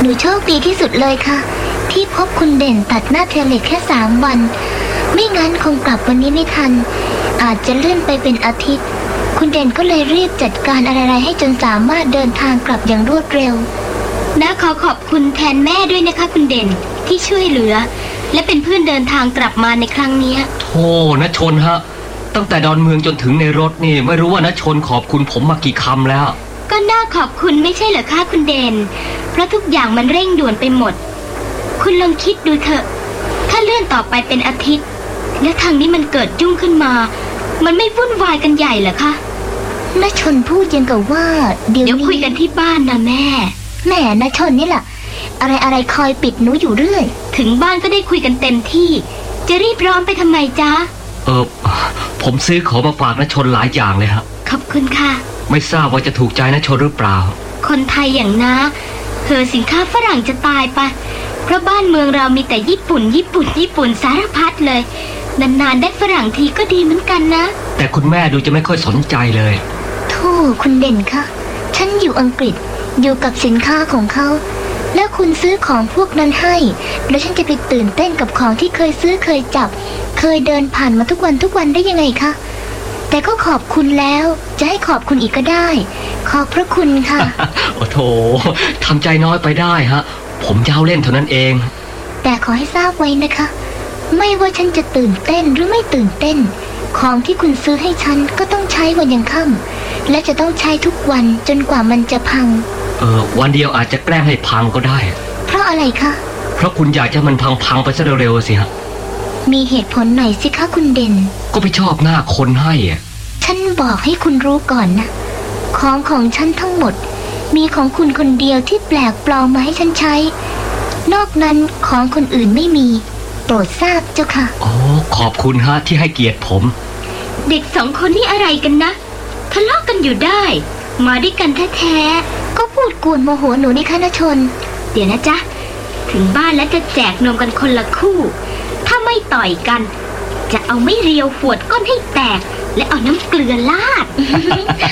หนูโชคดีที่สุดเลยค่ะที่พบคุณเด่นตัดหน้าเทเลตแค่3 วันไม่งั้นคงกลับวันนี้ไม่ทันอาจจะเลื่อนไปเป็นอาทิตย์คุณเด่นก็เลยรีบจัดการอะไรๆให้จนสามารถเดินทางกลับอย่างรวดเร็วน้าขอขอบคุณแทนแม่ด้วยนะคะคุณเด่นที่ช่วยเหลือและเป็นเพื่อนเดินทางกลับมาในครั้งนี้โธ่ณชนฮะตั้งแต่ดอนเมืองจนถึงในรถนี่ไม่รู้ว่าณชนขอบคุณผมมากี่คำแล้วก็น่าขอบคุณไม่ใช่เหรอคะคุณเด่นเพราะทุกอย่างมันเร่งด่วนไปหมดคุณลองคิดดูเถอะถ้าเลื่อนต่อไปเป็นอาทิตย์แล้วทางนี้มันเกิดยุ่งขึ้นมามันไม่วุ่นวายกันใหญ่เหรอคะณชนพูดยังกับว่าเดี๋ยวคุยกันที่บ้านนะแม่ณชนนี่แหละอะไรคอยปิดหนูอยู่เรื่อยถึงบ้านก็ได้คุยกันเต็มที่จะรีบร้อนไปทำไมจ๊ะผมซื้อของมาฝากณชนหลายอย่างเลยครับขอบคุณค่ะไม่ทราบว่าจะถูกใจณชนหรือเปล่าคนไทยอย่างน้าเห่อสินค้าฝรั่งจะตายไปเพราะบ้านเมืองเรามีแต่ญี่ปุ่นสารพัดเลยนานๆได้ฝรั่งทีก็ดีเหมือนกันนะแต่คุณแม่ดูจะไม่ค่อยสนใจเลยโธ่คุณเด่นคะฉันอยู่อังกฤษอยู่กับสินค้าของเขาแล้วคุณซื้อของพวกนั้นให้แล้วฉันจะไปตื่นเต้นกับของที่เคยซื้อเคยจับเคยเดินผ่านมาทุกวันได้ยังไงคะแต่ก็ขอบคุณแล้วจะให้ขอบคุณอีกก็ได้ขอบพระคุณค่ะโอ้โธ่ทำใจน้อยไปได้ฮะผมยาวเล่นเท่านั้นเองแต่ขอให้ทราบไว้นะคะไม่ว่าฉันจะตื่นเต้นหรือไม่ตื่นเต้นของที่คุณซื้อให้ฉันก็ต้องใช้วันยังค่ำและจะต้องใช้ทุกวันจนกว่ามันจะพังวันเดียวอาจจะแกล้งให้พังก็ได้เพราะอะไรคะเพราะคุณอยากจะมันพังไปซะเร็วๆสิฮะมีเหตุผลหน่อยสิคะคุณเด่นก็ไปชอบหน้าคนให้ฉันบอกให้คุณรู้ก่อนนะของฉันทั้งหมดมีของคุณคนเดียวที่แปลกปลอมมาให้ฉันใช้นอกนั้นของคนอื่นไม่มีโปรดทราบเจ้าค่ะอ๋อขอบคุณฮะที่ให้เกียรติผมเด็ก2 คนนี่อะไรกันนะทะเลาะกันอยู่ได้มาด้วยกันแท้ๆก็พูดกวนโมโหหนูนี่คะณชนเดี๋ยวนะจ๊ะถึงบ้านแล้วจะแจกนมกันคนละคู่ถ้าไม่ต่อยกันจะเอาไม่เรียวฝวดก้นให้แตกและเอาน้ำเกลือลาด